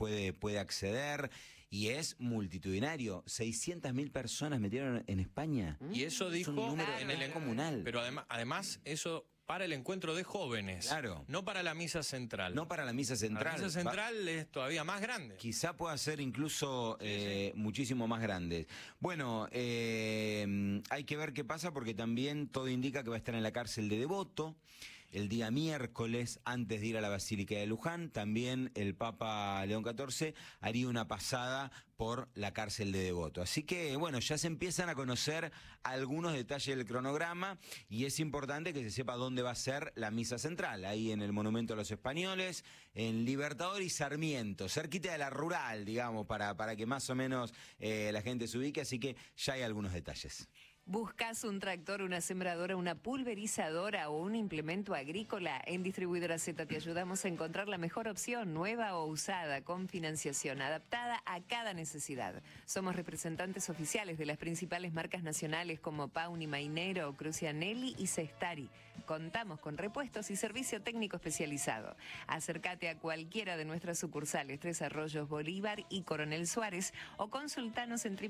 puede acceder, y es multitudinario. 600.000 personas metieron en España. Y eso dijo es un número en el comunal. Pero además eso para el encuentro de jóvenes. Claro. No para la misa central. No para la misa central. La misa central es todavía más grande. Quizá pueda ser incluso muchísimo más grande. Bueno, hay que ver qué pasa, porque también todo indica que va a estar en la cárcel de Devoto el día miércoles, antes de ir a la Basílica de Luján. También el Papa León XIV haría una pasada por la cárcel de Devoto. Así que, bueno, ya se empiezan a conocer algunos detalles del cronograma, y es importante que se sepa dónde va a ser la misa central, ahí en el Monumento a los Españoles, en Libertador y Sarmiento, cerquita de la Rural, digamos, para que más o menos la gente se ubique, así que ya hay algunos detalles. ¿Buscas un tractor, una sembradora, una pulverizadora o un implemento agrícola? En Distribuidora Z te ayudamos a encontrar la mejor opción, nueva o usada, con financiación adaptada a cada necesidad. Somos representantes oficiales de las principales marcas nacionales como Pauni, Mainero, Crucianelli y Cestari. Contamos con repuestos y servicio técnico especializado. Acércate a cualquiera de nuestras sucursales, Tres Arroyos, Bolívar y Coronel Suárez, o consultanos en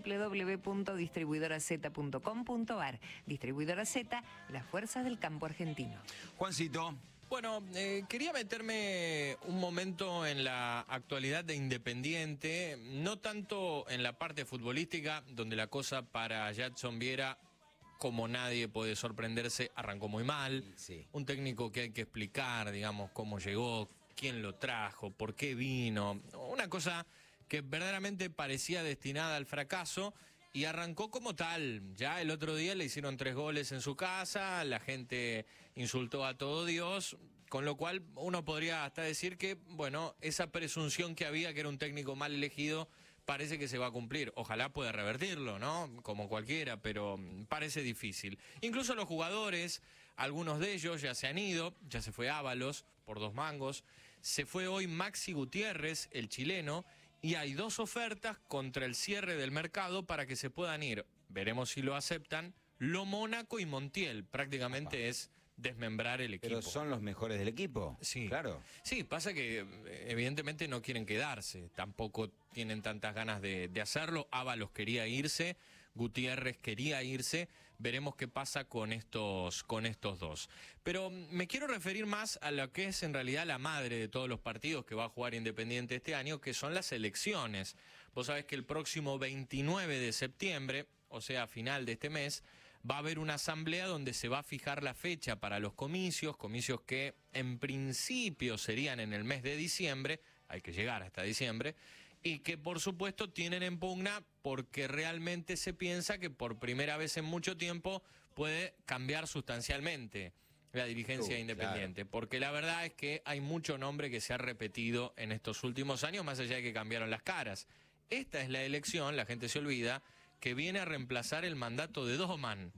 www.distribuidoraz.com.ar. Distribuidora Z, la fuerza del campo argentino. Juancito. Bueno, quería meterme un momento en la actualidad de Independiente, no tanto en la parte futbolística, donde la cosa para Jadson Viera, como nadie puede sorprenderse, arrancó muy mal. Sí. Un técnico que hay que explicar, digamos, cómo llegó, quién lo trajo, por qué vino. Una cosa que verdaderamente parecía destinada al fracaso. Y arrancó como tal. Ya el otro día le hicieron 3 goles en su casa, la gente insultó a todo Dios, con lo cual uno podría hasta decir que, bueno, esa presunción que había, que era un técnico mal elegido, parece que se va a cumplir. Ojalá pueda revertirlo, ¿no? Como cualquiera, pero parece difícil. Incluso los jugadores, algunos de ellos ya se han ido, ya se fue Ábalos por 2 mangos, se fue hoy Maxi Gutiérrez, el chileno, y hay 2 ofertas contra el cierre del mercado para que se puedan ir. Veremos si lo aceptan. Lo Mónaco y Montiel. Prácticamente es desmembrar el equipo. Pero son los mejores del equipo. Sí. Claro. Sí, pasa que evidentemente no quieren quedarse. Tampoco tienen tantas ganas de hacerlo. Ábalos quería irse. Gutiérrez quería irse. Veremos qué pasa con estos 2. Pero me quiero referir más a lo que es en realidad la madre de todos los partidos que va a jugar Independiente este año, que son las elecciones. Vos sabés que el próximo 29 de septiembre, o sea, a final de este mes, va a haber una asamblea donde se va a fijar la fecha para los comicios que en principio serían en el mes de diciembre, hay que llegar hasta diciembre, y que por supuesto tienen en pugna porque realmente se piensa que por primera vez en mucho tiempo puede cambiar sustancialmente la dirigencia Independiente. Claro. Porque la verdad es que hay mucho nombre que se ha repetido en estos últimos años, más allá de que cambiaron las caras. Esta es la elección, la gente se olvida, que viene a reemplazar el mandato de Doman.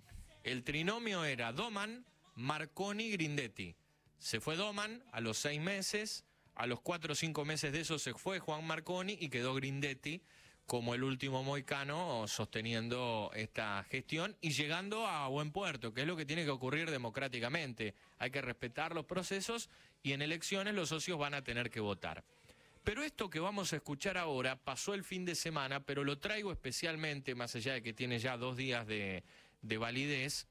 El trinomio era Doman, Marconi, Grindetti. Se fue Doman a los 6 meses, a los 4 o 5 meses de eso se fue Juan Marconi y quedó Grindetti como el último moicano sosteniendo esta gestión y llegando a buen puerto, que es lo que tiene que ocurrir democráticamente. Hay que respetar los procesos y en elecciones los socios van a tener que votar. Pero esto que vamos a escuchar ahora pasó el fin de semana, pero lo traigo especialmente, más allá de que tiene ya 2 días de validez,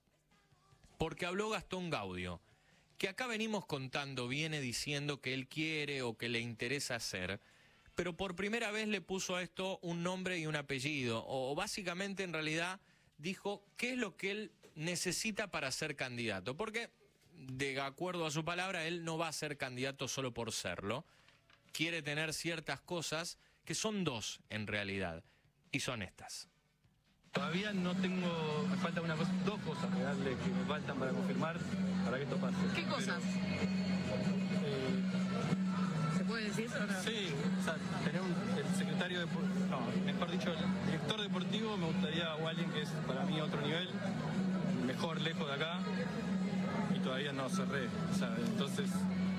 porque habló Gastón Gaudio, que acá venimos contando, viene diciendo que él quiere o que le interesa hacer, pero por primera vez le puso a esto un nombre y un apellido, o básicamente en realidad dijo qué es lo que él necesita para ser candidato, porque de acuerdo a su palabra, él no va a ser candidato solo por serlo, quiere tener ciertas cosas que son 2 en realidad, y son estas. Todavía no tengo, me faltan 2 cosas reales que me faltan para confirmar, para que esto pase. ¿Qué cosas? ¿Se puede decir eso o no? Sí, o sea, tener el secretario mejor dicho, el director deportivo me gustaría, o alguien que es para mí otro nivel, mejor lejos de acá, y todavía no cerré, o sea, entonces...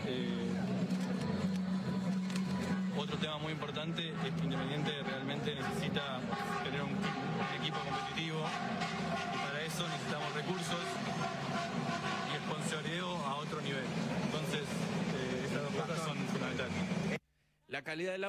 Otro tema muy importante es que Independiente realmente necesita tener un equipo competitivo y para eso necesitamos recursos y sponsoreo a otro nivel. Entonces, estas 2 cosas son fundamentales. La calidad del